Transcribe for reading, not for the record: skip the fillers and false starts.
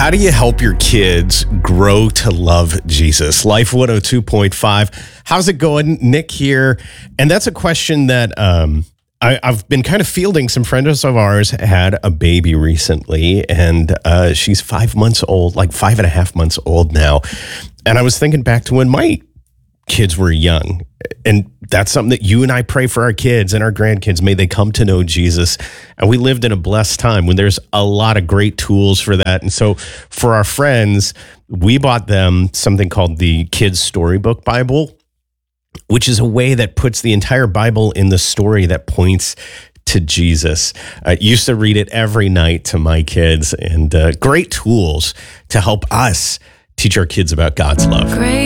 How do you help your kids grow to love Jesus? Life 102.5. How's it going? Nick here. And that's a question that I've been kind of fielding. Some friends of ours had a baby recently, and she's 5 months old, like 5.5 months old now. And I was thinking back to when my kids were young. And that's something that you and I pray for our kids and our grandkids. May they come to know Jesus. And we lived in a blessed time when there's a lot of great tools for that. And so for our friends, we bought them something called the Kids Storybook Bible, which is a way that puts the entire Bible in the story that points to Jesus. I used to read it every night to my kids, and great tools to help us teach our kids about God's love. Great.